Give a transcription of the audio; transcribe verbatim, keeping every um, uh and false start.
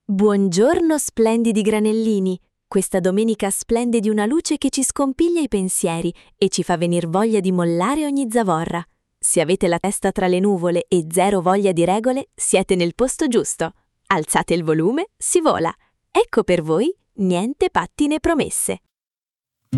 Buongiorno splendidi granellini! Questa domenica splende di una luce che ci scompiglia i pensieri e ci fa venir voglia di mollare ogni zavorra. Se avete la testa tra le nuvole e zero voglia di regole, siete nel posto giusto. Alzate il volume, si vola. Ecco per voi niente patti né promesse.